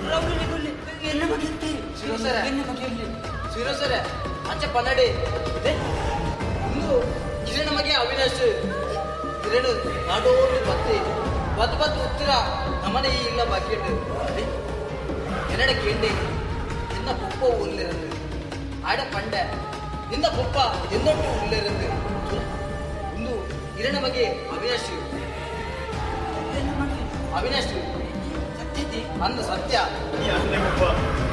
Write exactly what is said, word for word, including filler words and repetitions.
ಎನ್ನ ಬಗ್ಗೆ ಶಿರೋಸರ ಎನ್ನ ಬಗ್ಗೆ ಶಿರೋಸರ ಅಚ್ಚ ಪನ್ನಡಿ ಇಂದು ಕಿರಣ ಮಗೆ ಅವಿನಾಶ್ ಕಿರಣ ನಾಡೋಡು ಬತ್ತಿ ಬತ್ ಬತ್ ಉತ್ತರ ನಮ್ಮನೆ ಈ ಇಲ್ಲ ಬಾಕಿಟ್ಟು என்னட கேண்டே என்ன புப்போ உள்ள இருந்து ஆட பண்ட இந்த புப்ப என்னொಟ್ಟು உள்ள இருந்து ಇಂದು ಕಿರಣ ಮಗೆ ಅವಿನಾಶ್ ಅವಿನಾಶ್ ಸತ್ಯತಿ ಅಂದ ಸತ್ಯ ನೀ ಅಷ್ಟೇ